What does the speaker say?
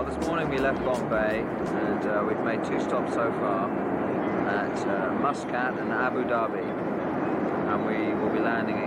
Well, this morning we left Bombay and we've made 2 stops so far at Muscat and Abu Dhabi, and we will be landing